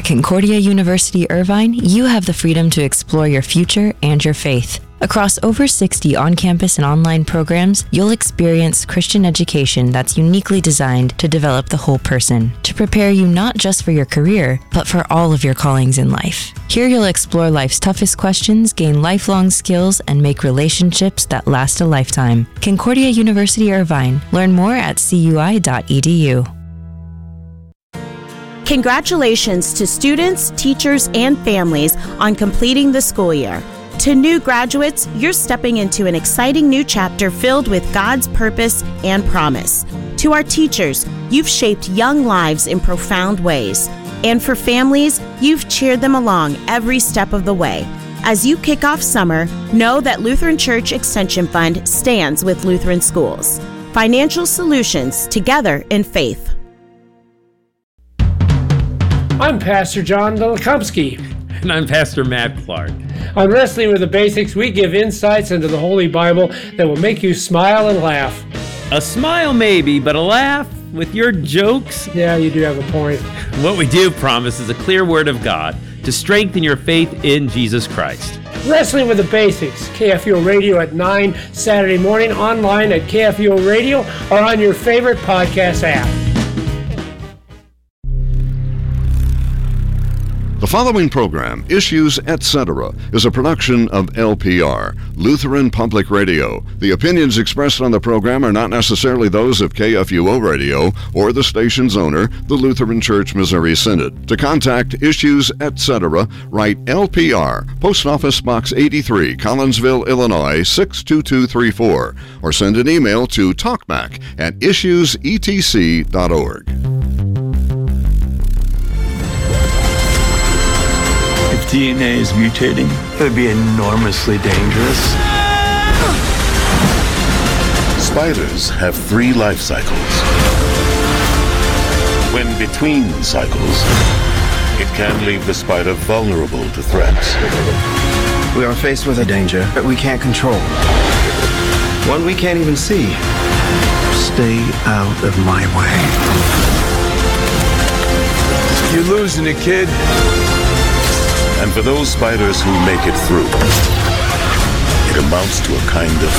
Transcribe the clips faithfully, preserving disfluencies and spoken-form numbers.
Concordia University Irvine, you have the freedom to explore your future and your faith. Across over sixty on-campus and online programs, you'll experience Christian education that's uniquely designed to develop the whole person, to prepare you not just for your career, but for all of your callings in life. Here you'll explore life's toughest questions, gain lifelong skills, and make relationships that last a lifetime. Concordia University Irvine. Learn more at c u i dot e d u. Congratulations to students, teachers, and families on completing the school year. To new graduates, you're stepping into an exciting new chapter filled with God's purpose and promise. To our teachers, you've shaped young lives in profound ways. And for families, you've cheered them along every step of the way. As you kick off summer, know that Lutheran Church Extension Fund stands with Lutheran schools. Financial solutions, together in faith. I'm Pastor John Dolikomski. And I'm Pastor Matt Clark. On Wrestling with the Basics, we give insights into the Holy Bible that will make you smile and laugh. A smile maybe, but a laugh with your jokes? Yeah, you do have a point. What we do promise is a clear word of God to strengthen your faith in Jesus Christ. Wrestling with the Basics, K F U O Radio at nine Saturday morning, online at K F U O Radio or on your favorite podcast app. The following program, Issues Etc., is a production of L P R, Lutheran Public Radio. The opinions expressed on the program are not necessarily those of K F U O Radio or the station's owner, the Lutheran Church Missouri Synod. To contact Issues Etc., write L P R, Post Office Box eighty-three, Collinsville, Illinois, six two two three four, or send an email to talkback at issues e t c dot org. If D N A is mutating, it would be enormously dangerous. Spiders have three life cycles. When between cycles, it can leave the spider vulnerable to threats. We are faced with a danger that we can't control. One we can't even see. Stay out of my way. You're losing it, kid. And for those spiders who make it through, it amounts to a kind of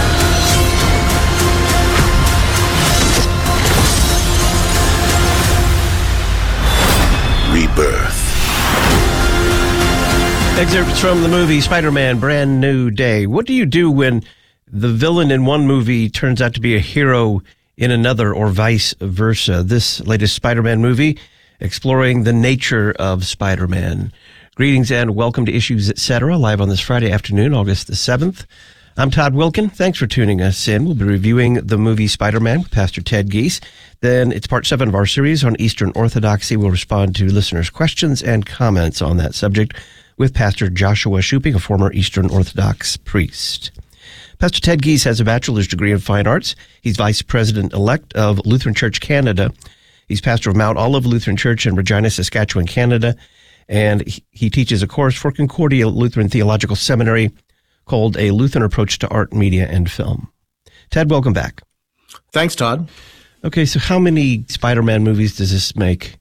rebirth. Excerpts from the movie Spider-Man Brand New Day. What do you do when the villain in one movie turns out to be a hero in another, or vice versa? This latest Spider-Man movie exploring the nature of Spider-Man. Greetings and welcome to Issues Etc., live on this Friday afternoon, August the seventh. I'm Todd Wilkin. Thanks for tuning us in. We'll be reviewing the movie Spider-Man with Pastor Ted Gies. Then it's part seven of our series on Eastern Orthodoxy. We'll respond to listeners' questions and comments on that subject with Pastor Joshua Shuping, a former Eastern Orthodox priest. Pastor Ted Gies has a bachelor's degree in fine arts. He's vice president-elect of Lutheran Church Canada. He's pastor of Mount Olive Lutheran Church in Regina, Saskatchewan, Canada. And he teaches a course for Concordia Lutheran Theological Seminary called A Lutheran Approach to Art, Media, and Film. Ted, welcome back. Thanks, Todd. Okay, so how many Spider-Man movies does this make?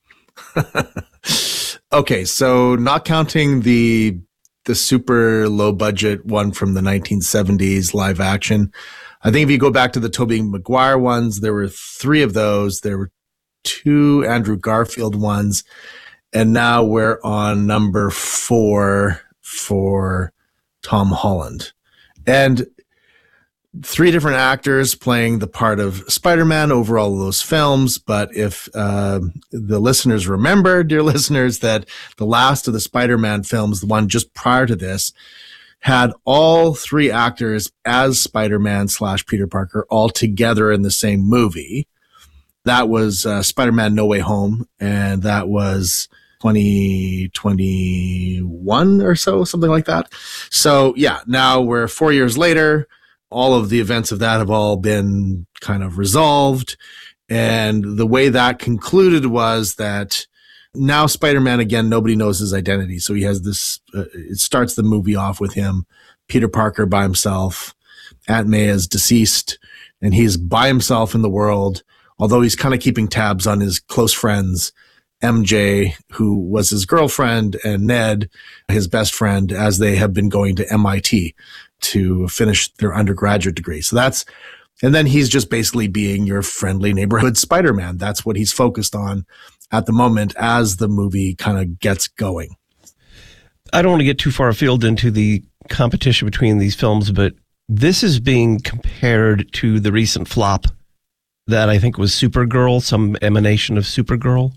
Okay, so not counting the the super low-budget one from the nineteen seventies live action, I think if you go back to the Tobey Maguire ones, there were three of those. There were two Andrew Garfield ones. And now we're on number four for Tom Holland. And three different actors playing the part of Spider-Man over all of those films. But if uh, the listeners remember, dear listeners, that the last of the Spider-Man films, the one just prior to this, had all three actors as Spider-Man slash Peter Parker all together in the same movie. That was uh, Spider-Man No Way Home, and that was twenty twenty-one or so, something like that. So yeah, now we're four years later. All of the events of that have all been kind of resolved. And the way that concluded was that now Spider-Man, again, nobody knows his identity. So he has this, uh, it starts the movie off with him, Peter Parker by himself, Aunt May is deceased, and he's by himself in the world, although he's kind of keeping tabs on his close friends. M J, who was his girlfriend, and Ned, his best friend, as they have been going to M I T to finish their undergraduate degree. So that's, and then he's just basically being your friendly neighborhood Spider-Man. That's what he's focused on at the moment as the movie kind of gets going. I don't want to get too far afield into the competition between these films, but this is being compared to the recent flop that I think was Supergirl, some emanation of Supergirl.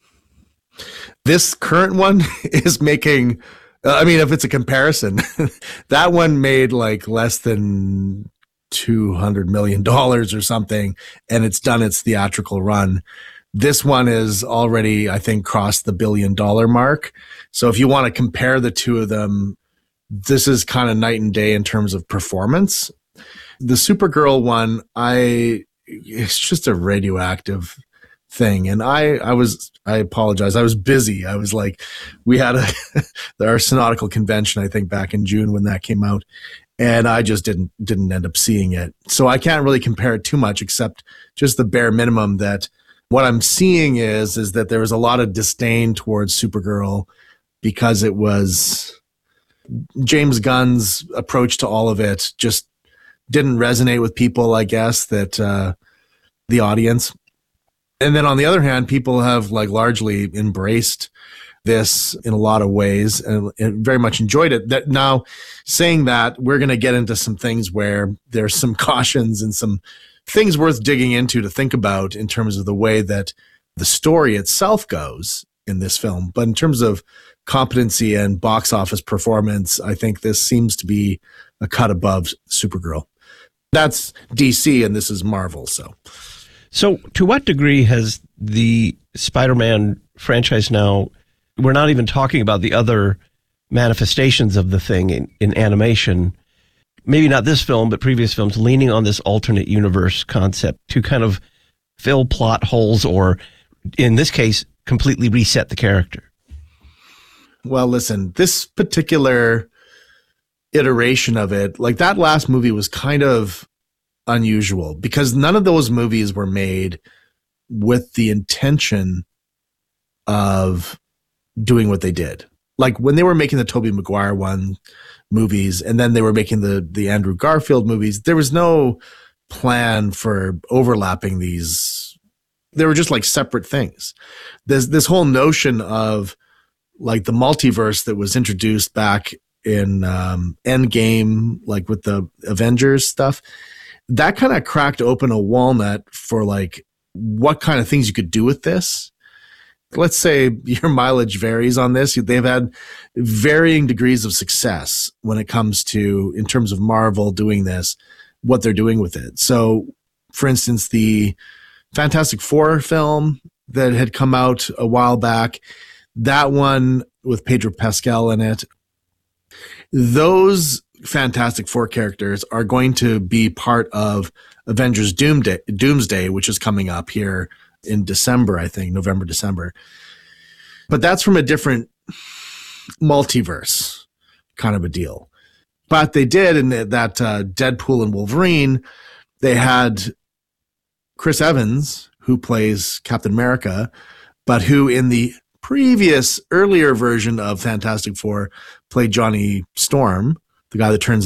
This current one is making, uh, I mean, if it's a comparison, that one made like less than two hundred million dollars or something, and it's done its theatrical run. This one is already, I think, crossed the billion dollar mark. So if you want to compare the two of them, this is kind of night and day in terms of performance. The Supergirl one, I, it's just a radioactive thing. And I, I was, I apologize. I was busy. I was like, we had a, our synodical convention, I think back in June when that came out. And I just didn't, didn't end up seeing it. So I can't really compare it too much, except just the bare minimum that what I'm seeing is, is that there was a lot of disdain towards Supergirl because it was James Gunn's approach to all of it just didn't resonate with people, I guess, that, uh, the audience. And then on the other hand, people have like largely embraced this in a lot of ways and, and very much enjoyed it. That now saying that, we're going to get into some things where there's some cautions and some things worth digging into to think about in terms of the way that the story itself goes in this film. But in terms of competency and box office performance, I think this seems to be a cut above Supergirl. That's D C and this is Marvel. So, so to what degree has the Spider-Man franchise now, we're not even talking about the other manifestations of the thing in, in animation, maybe not this film, but previous films, leaning on this alternate universe concept to kind of fill plot holes or, in this case, completely reset the character? Well, listen, this particular iteration of it, like that last movie was kind of unusual because none of those movies were made with the intention of doing what they did. Like when they were making the Tobey Maguire one movies and then they were making the, the Andrew Garfield movies, there was no plan for overlapping these. They were just like separate things. There's this whole notion of like the multiverse that was introduced back in um, Endgame, like with the Avengers stuff, that kind of cracked open a walnut for like what kind of things you could do with this. Let's say your mileage varies on this. They've had varying degrees of success when it comes to, in terms of Marvel doing this, what they're doing with it. So, for instance, the Fantastic Four film that had come out a while back, that one with Pedro Pascal in it, those Fantastic Four characters are going to be part of Avengers Doomsday, Doomsday, which is coming up here in December, I think, November, December. But that's from a different multiverse kind of a deal. But they did in that uh, Deadpool and Wolverine, they had Chris Evans, who plays Captain America, but who in the previous earlier version of Fantastic Four played Johnny Storm, the guy that turns